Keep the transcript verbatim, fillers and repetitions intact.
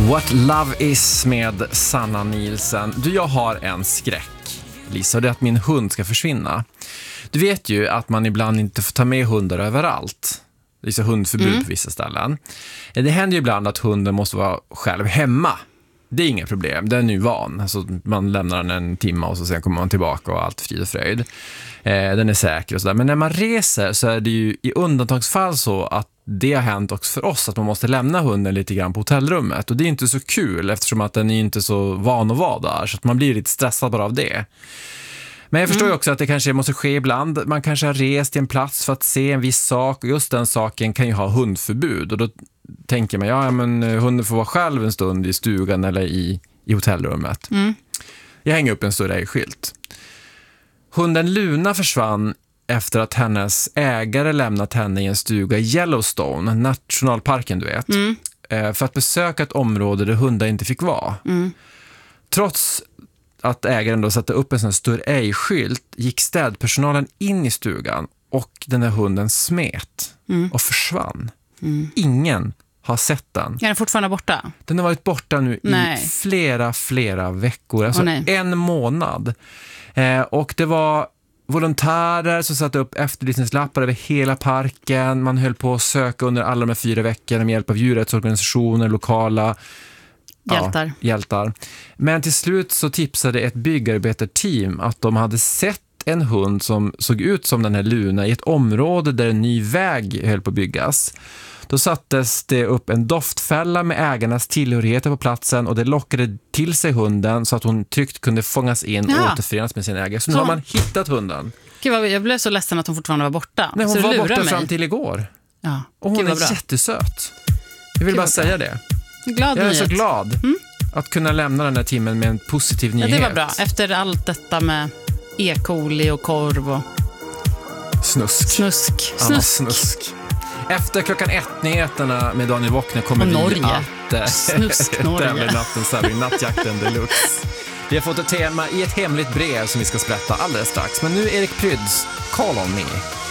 What Love Is med Sanna Nielsen. Du, jag har en skräck, Lisa, och det är att min hund ska försvinna. Du vet ju att man ibland inte får ta med hundar överallt. Det är så hundförbud mm. på vissa ställen. Det händer ju ibland att hunden måste vara själv hemma. Det är inga problem, den är ju van. Alltså, man lämnar den en timme och så sen kommer man tillbaka och allt frid och fröjd. Eh, den är säker och sådär. Men när man reser så är det ju i undantagsfall så att det har hänt också för oss att man måste lämna hunden lite grann på hotellrummet. Och det är inte så kul eftersom att den är inte så van att vara där. Så att man blir lite stressad bara av det. Men jag förstår ju också att det kanske måste ske ibland. Man kanske har rest till en plats för att se en viss sak. Och just den saken kan ju ha hundförbud. Och då tänker man, ja men hunden får vara själv en stund i stugan eller i, i hotellrummet. Mm. Jag hänger upp en större ägskylt. Hunden Luna försvann efter att hennes ägare lämnat henne i en stuga i Yellowstone, nationalparken du vet. Mm. För att besöka ett område där hundar inte fick vara. Mm. Trots att ägaren då satte upp en sån större ägskylt gick städpersonalen in i stugan och den här hunden smet mm. och försvann. Mm. Ingen har sett den. Är den fortfarande borta? Den har varit borta nu nej. i flera, flera veckor. Alltså oh, en månad. Eh, och det var volontärer som satte upp efterlysningslappar över hela parken. Man höll på att söka under alla de här fyra veckorna med hjälp av djurrättsorganisationer, lokala hjältar. Ja, hjältar. Men till slut så tipsade ett byggarbetarteam att de hade sett en hund som såg ut som den här Luna i ett område där en ny väg höll på att byggas. Då sattes det upp en doftfälla med ägarnas tillhörigheter på platsen och det lockade till sig hunden så att hon tryggt kunde fångas in ja. och återförenas med sin ägare. Så nu så. har man hittat hunden. Gud, jag blev så ledsen att hon fortfarande var borta. Nej, hon så var borta mig. fram till igår. Ja. Och hon Gud, är jättesöt. Jag vill Gud, bara säga det. Glad jag är nyhet. så glad mm? att kunna lämna den här timmen med en positiv nyhet. Ja, det var bra. Efter allt detta med E. coli och korv och snusk. Snusk. Snusk. snusk. Efter klockan ett nyheterna med Daniel Wockner kommer och vi Norge. att Snusk Norge. tävla natten så här i nattjakten deluxe. Vi har fått ett tema i ett hemligt brev som vi ska sprätta alldeles strax. Men nu Erik Pryds, Call on me.